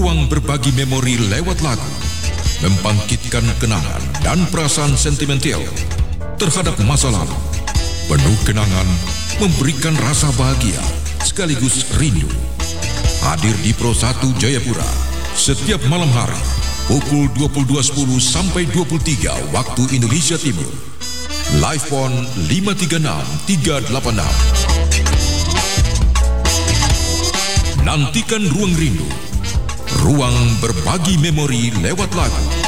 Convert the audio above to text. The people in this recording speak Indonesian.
Ruang berbagi memori lewat lagu, membangkitkan kenangan dan perasaan sentimental terhadap masa lalu. Penuh kenangan, memberikan rasa bahagia sekaligus rindu. Hadir di Pro 1 Jayapura setiap malam hari pukul 22.10 sampai 23 waktu Indonesia Timur. Live phone 536 386. Nantikan Ruang Rindu, ruang berbagi memori lewat lagu.